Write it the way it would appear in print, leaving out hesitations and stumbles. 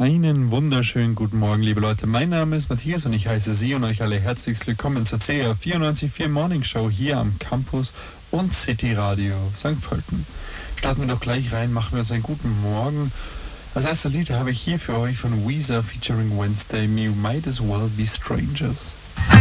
Einen wunderschönen guten Morgen, liebe Leute. Mein Name ist Matthias und ich heiße Sie und euch alle herzlichst willkommen zur CR 94.4 Morning Show hier am Campus und City Radio St. Pölten. Starten wir doch gleich rein, machen wir uns einen guten Morgen. Als erstes Lied habe ich hier für euch von Weezer featuring Wednesday, You Might As Well Be Strangers.